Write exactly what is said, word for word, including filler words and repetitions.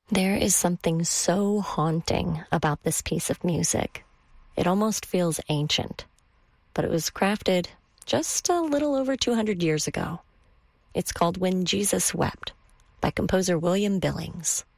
There is something so haunting about this piece of music. It almost feels ancient, but it was crafted just a little over two hundred years ago. It's called When Jesus Wept by composer William Billings.